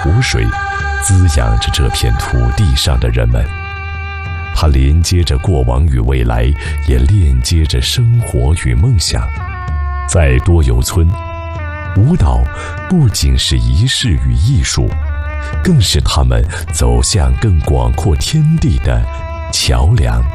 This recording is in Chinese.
活水，滋养着这片土地上的人们。它连接着过往与未来，也链接着生活与梦想。在多游村，舞蹈不仅是仪式与艺术，更是他们走向更广阔天地的桥梁。